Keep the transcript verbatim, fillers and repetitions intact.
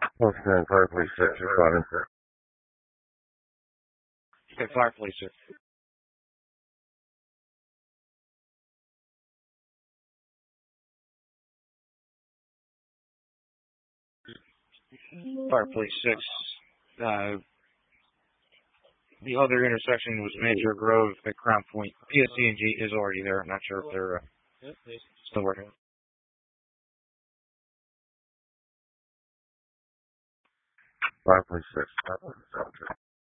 Postman, Fire Police six, responding, sir. Okay, Fire Police six. Fire Police six. Uh, the other intersection was Major Grove at Crown Point. P S C and G is already there. I'm not sure if they're uh, still working. Fire Police six.